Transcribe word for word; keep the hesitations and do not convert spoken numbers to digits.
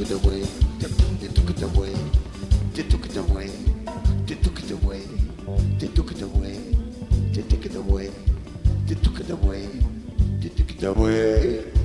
it away. They took it away. They took it away. They took it away. They took it away. They took it away. They took it away. They took it away.